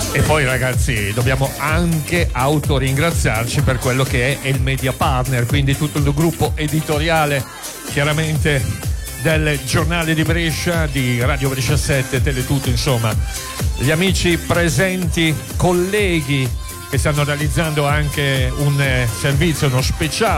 E poi ragazzi dobbiamo anche autoringraziarci per quello che è il media partner, quindi tutto il gruppo editoriale chiaramente del giornale di Brescia, di Radio Brescia 7, Teletutto, insomma gli amici presenti, colleghi che stanno realizzando anche un servizio, uno speciale